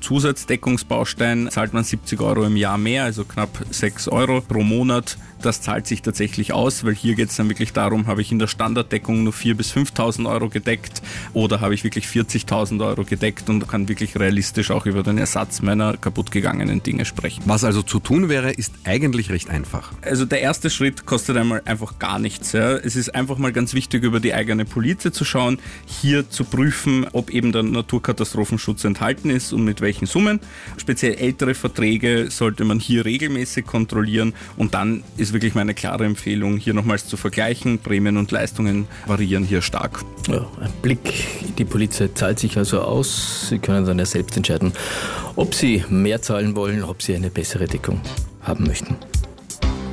Zusatzdeckungsbaustein zahlt man 70 Euro im Jahr mehr, also knapp 6 Euro pro Monat. Das zahlt sich tatsächlich aus, weil hier geht es dann wirklich darum, habe ich in der Standarddeckung nur 4.000 bis 5.000 Euro gedeckt oder habe ich wirklich 40.000 Euro gedeckt und kann wirklich realistisch auch über den Ersatz meiner kaputtgegangenen Dinge sprechen. Was also zu tun wäre, ist eigentlich recht einfach. Also der erste Schritt kostet einmal einfach gar nichts. Ja. Es ist einfach mal ganz wichtig, über die eigene Police zu schauen, hier zu prüfen, ob eben der Naturkatastrophenschutz enthalten ist und mit welchen Summen. Speziell ältere Verträge sollte man hier regelmäßig kontrollieren und dann ist wirklich meine klare Empfehlung, hier nochmals zu vergleichen. Prämien und Leistungen variieren hier stark. Ja, ein Blick in die Police zahlt sich also aus. Sie können dann ja selbst entscheiden, ob Sie mehr zahlen wollen, ob Sie eine bessere Deckung haben möchten.